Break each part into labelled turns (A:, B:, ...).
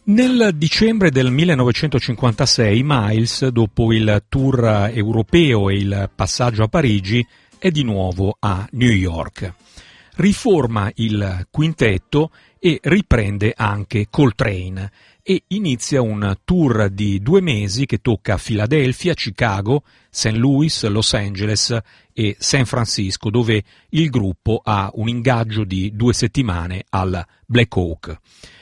A: Nel dicembre del 1956 Miles, dopo il tour europeo e il passaggio a Parigi, è di nuovo a New York. Riforma il quintetto e riprende anche Coltrane e inizia un tour di 2 mesi che tocca Filadelfia, Chicago, St. Louis, Los Angeles e San Francisco, dove il gruppo ha un ingaggio di 2 settimane al Black Hawk.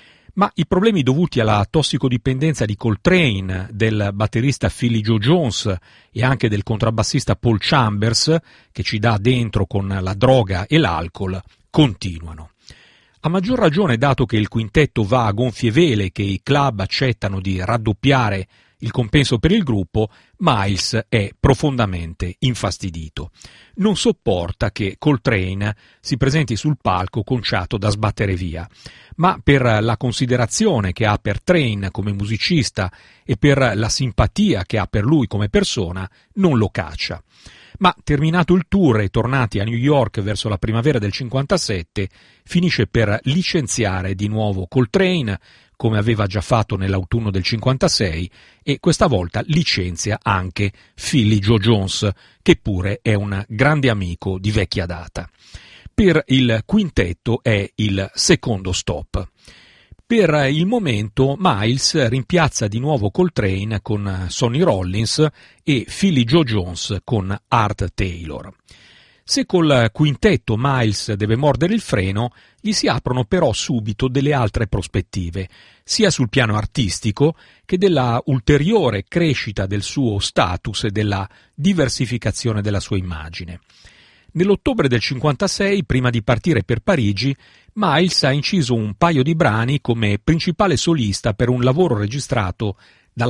A: Ma i problemi dovuti alla tossicodipendenza di Coltrane, del batterista Philly Joe Jones e anche del contrabbassista Paul Chambers, che ci dà dentro con la droga e l'alcol, continuano. A maggior ragione dato che il quintetto va a gonfie vele e che i club accettano di raddoppiare il compenso per il gruppo, Miles è profondamente infastidito. Non sopporta che Coltrane si presenti sul palco conciato da sbattere via, ma per la considerazione che ha per Train come musicista e per la simpatia che ha per lui come persona, non lo caccia. Ma terminato il tour e tornati a New York verso la primavera del 57, finisce per licenziare di nuovo Coltrane, come aveva già fatto nell'autunno del 56, e questa volta licenzia anche Philly Joe Jones, che pure è un grande amico di vecchia data. Per il quintetto è il secondo stop. Per il momento Miles rimpiazza di nuovo Coltrane con Sonny Rollins e Philly Joe Jones con Art Taylor. Se col quintetto Miles deve mordere il freno, gli si aprono però subito delle altre prospettive, sia sul piano artistico che della ulteriore crescita del suo status e della diversificazione della sua immagine. Nell'ottobre del 56, prima di partire per Parigi, Miles ha inciso un paio di brani come principale solista per un lavoro registrato